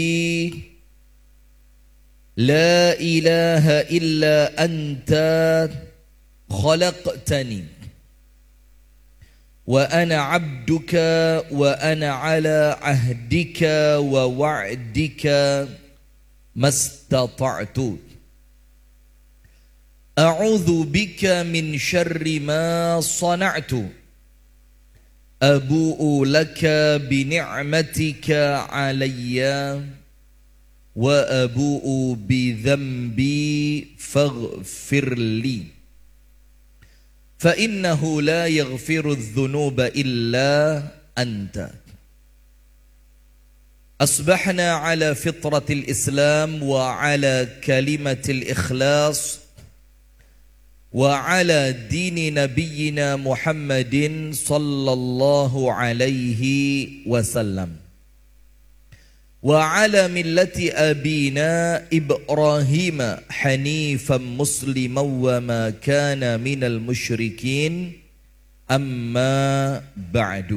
لا إله إلا أنت خلقتني وأنا عبدك وأنا على عهدك ووعدك ما استطعت أعوذ بك من شر ما صنعت أبوء لك بنعمتك علي وأبوء بذنبي فاغفر لي فإنه لا يغفر الذنوب إلا أنت. أصبحنا على فطرة الإسلام وعلى كلمة الإخلاص وعلى دين نبينا محمد صلى الله عليه وسلم وعلى ملة أبينا إبراهيم حنيفا مسلما وما كان من المشركين أما بعد.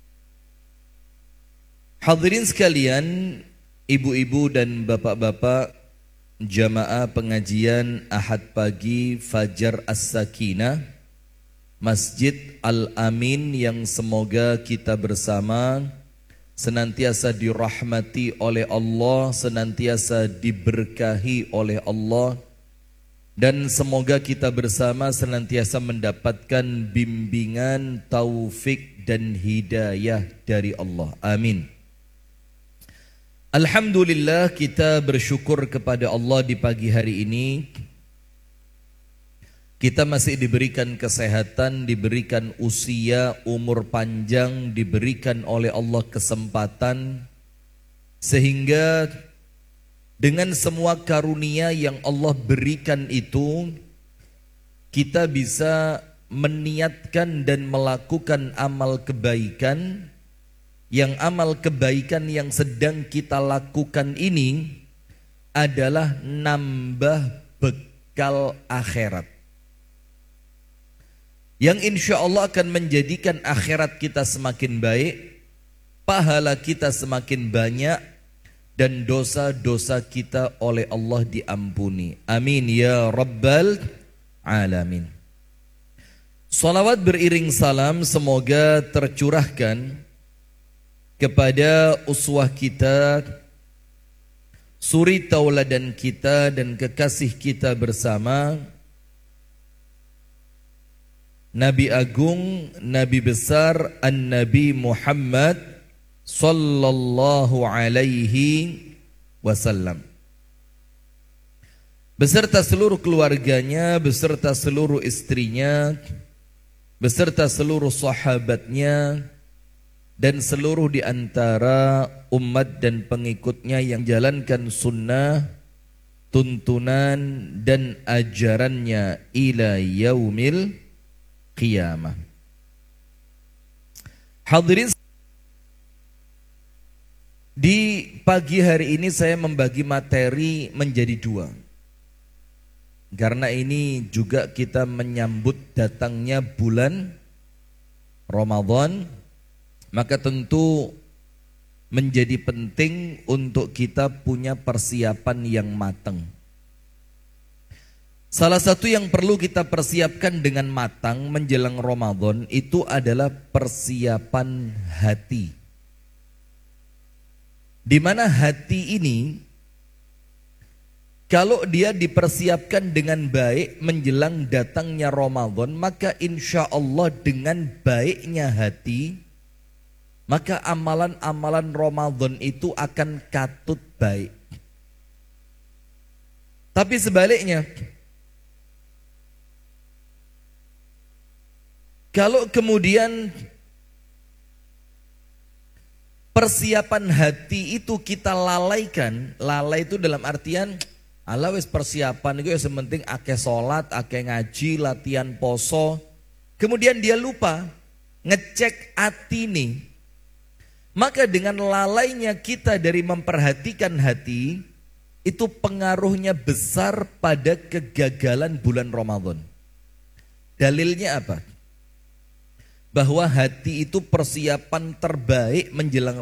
Hadirin sekalian, ibu-ibu dan bapak-bapak, jamaah pengajian Ahad pagi Fajar As-Sakinah Masjid Al-Amin yang semoga kita bersama senantiasa dirahmati oleh Allah, senantiasa diberkahi oleh Allah, dan semoga kita bersama senantiasa mendapatkan bimbingan, taufik dan hidayah dari Allah. Amin. Alhamdulillah, kita bersyukur kepada Allah di pagi hari ini. Kita masih diberikan kesehatan, diberikan usia, umur panjang, diberikan oleh Allah kesempatan, sehingga dengan semua karunia yang Allah berikan itu, kita bisa meniatkan dan melakukan amal kebaikan, yang amal kebaikan yang sedang kita lakukan ini adalah nambah bekal akhirat, yang insya Allah akan menjadikan akhirat kita semakin baik, pahala kita semakin banyak, dan dosa-dosa kita oleh Allah diampuni. Amin ya Rabbal Alamin. Salawat beriring salam semoga tercurahkan kepada uswah kita, suri tauladan kita dan kekasih kita bersama, Nabi Agung, Nabi Besar, An-Nabi Muhammad Sallallahu Alaihi Wasallam, beserta seluruh keluarganya, beserta seluruh istrinya, beserta seluruh sahabatnya, dan seluruh di antara umat dan pengikutnya yang jalankan sunnah, tuntunan dan ajarannya ila yaumil qiyamah. Hadirin, di pagi hari ini saya membagi materi menjadi dua, karena ini juga kita menyambut datangnya bulan Ramadan, maka tentu menjadi penting untuk kita punya persiapan yang matang. Salah satu yang perlu kita persiapkan dengan matang menjelang Ramadan itu adalah persiapan hati. Di mana hati ini, kalau dia dipersiapkan dengan baik menjelang datangnya Ramadan, maka insya Allah dengan baiknya hati, maka amalan-amalan Ramadan itu akan katut baik. Tapi sebaliknya, kalau kemudian persiapan hati itu kita lalaikan, lalai itu dalam artian ala wis persiapan itu ya sementing akeh salat, akeh ngaji, latihan poso, kemudian dia lupa ngecek hati nih. Maka dengan lalainya kita dari memperhatikan hati, itu pengaruhnya besar pada kegagalan bulan Ramadan. Dalilnya apa? Bahwa hati itu persiapan terbaik menjelang